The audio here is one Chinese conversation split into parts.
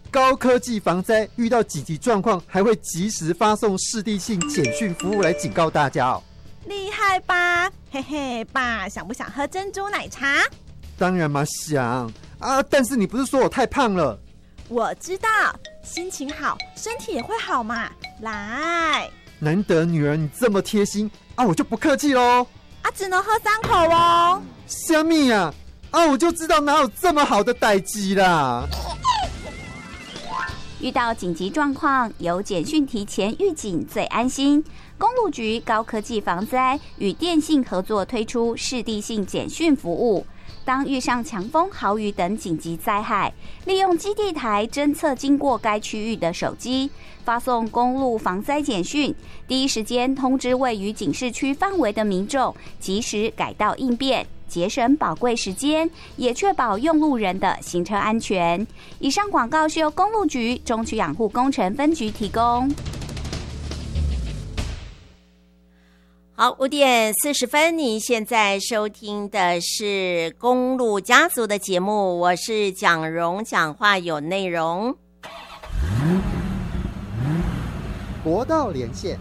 高科技防灾遇到紧急状况，还会及时发送市地性简讯服务来警告大家哦。 厉害吧？嘿嘿，爸，想不想喝珍珠奶茶？ 当然嘛，想啊！但是你不是说我太胖了？ 我知道，心情好，身体也会好嘛。来， 难得女儿你这么贴心啊，我就不客气喽。 啊，只能喝3口哦。 虾米啊？啊，我就知道哪有这么好的代志啦。 遇到紧急状况，有简讯提前预警最安心。公路局高科技防灾与电信合作推出市地性简讯服务。当遇上强风、豪雨等紧急灾害，利用基地台侦测经过该区域的手机，发送公路防灾简讯，第一时间通知位于警示区范围的民众，及时改道应变，节省宝贵时间，也确保用路人的行车安全。以上广告是由公路局中区养护工程分局提供。 好，5点40分，你现在收听的是公路家族的节目，我是蒋蓉，讲话有内容。 国道连线，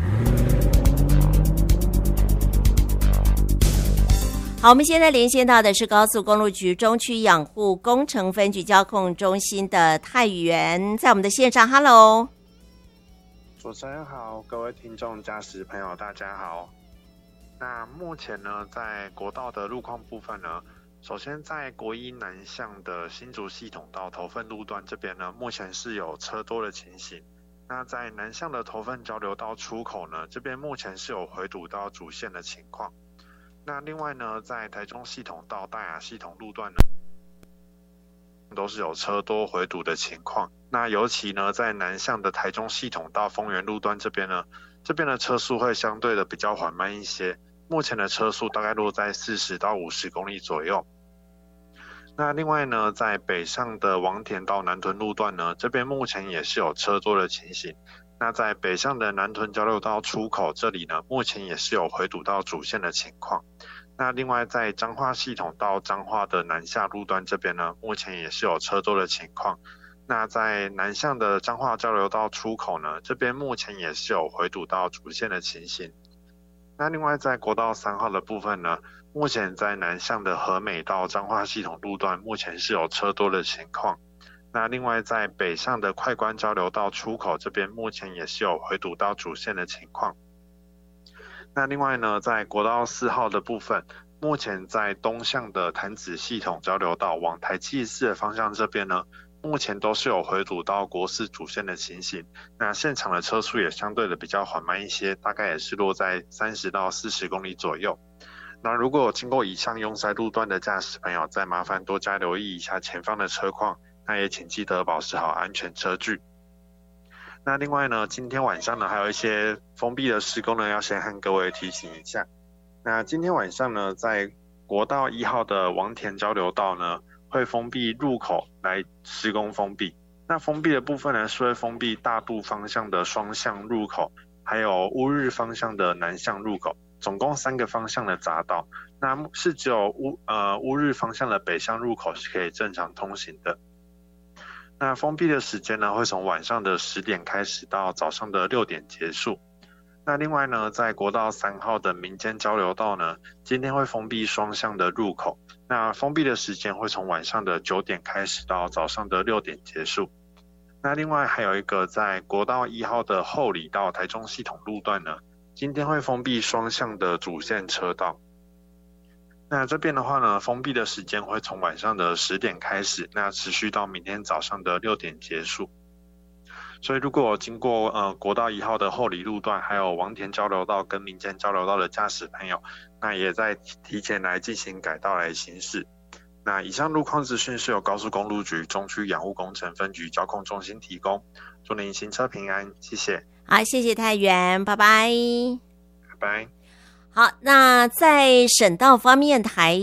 好，我们现在连线到的是高速公路局中区养护工程分局交控中心的泰源，在我们的线上 ，Hello。 主持人好，各位听众、驾驶朋友，大家好。那目前呢，在国道的路况部分呢，首先在国一南向的新竹系统到头份路段这边呢，目前是有车多的情形。那在南向的头份交流道出口呢，这边目前是有回堵到主线的情况。那另外呢，在台中系统到大雅系统路段呢，都是有车多回堵的情况。那尤其呢，在南向的台中系统到丰原路段这边呢，这边的车速会相对的比较缓慢一些，目前的车速大概落在40到50公里左右。那另外呢，在北上的王田到南屯路段呢，这边目前也是有车多的情形。那在北上的南屯交流道出口这里呢，目前也是有回堵到主线的情况。那另外在彰化系统到彰化的南下路段这边呢，目前也是有车多的情况。那在南向的彰化交流道出口呢，这边目前也是有回堵到主线的情形。那另外在国道3号的部分呢，目前在南向的和美到彰化系统路段，目前是有车多的情况。那另外在北上的快关交流道出口这边，目前也是有回堵到主线的情况。那另外呢，在国道4号的部分，目前在东向的潭子系统交流道往台七4的方向这边呢，目前都是有回堵到国4主线的情形。那现场的车速也相对的比较缓慢一些，大概也是落在30到40公里左右。那如果有经过以上拥塞路段的驾驶朋友，再麻烦多加留意一下前方的车况，那也请记得保持好安全车距。那另外呢，今天晚上呢，还有一些封闭的施工呢，要先和各位提醒一下。那今天晚上呢，在国道1号的王田交流道呢，会封闭入口来施工封闭。那封闭的部分呢，是会封闭大肚方向的双向入口，还有乌日方向的南向入口，总共3个方向的匝道。那是只有乌日方向的北向入口是可以正常通行的。那封闭的时间呢，会从晚上的10点开始到早上的6点结束。那另外呢，在国道3号的民间交流道呢，今天会封闭双向的入口。那封闭的时间会从晚上的9点开始到早上的6点结束。那另外还有一个在国道1号的后里到台中系统路段呢，今天会封闭双向的主线车道。那这边的话呢，封闭的时间会从晚上的10点开始，那持续到明天早上的6点结束。所以如果经过国道1号的后里路段，还有王田交流道跟民间交流道的驾驶朋友，那也在提前来进行改道来行驶。那以上路况资讯是由高速公路局中区养护工程分局交控中心提供，祝您行车平安，谢谢。 好，谢谢太原，拜拜。 拜拜。 好，那在省道方面，台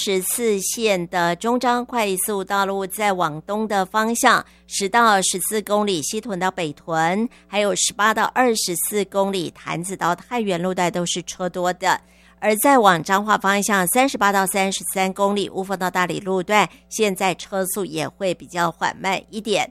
74线的中彰快速道路在往东的方向10到14公里，西屯到北屯，还有18到24公里，潭子到太原路段都是车多的。而在往彰化方向38到33公里，雾峰到大里路段，现在车速也会比较缓慢一点。